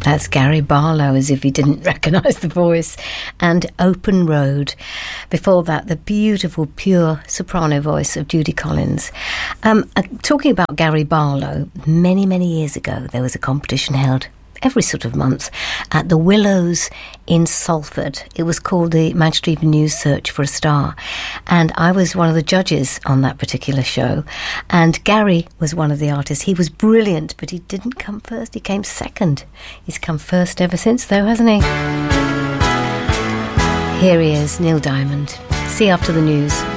That's Gary Barlow, as if he didn't recognise the voice. And Open Road. Before that, the beautiful, pure soprano voice of Judy Collins. Talking about Gary Barlow, many, many years ago, there was a competition held every sort of month at the Willows in Salford. It was called the Manchester Evening News Search for a Star, and I was one of the judges on that particular show, and Gary was one of the artists. He was brilliant, but he didn't come first. He came second. He's come first ever since, though, hasn't he? Here he is, Neil Diamond. See you after the news.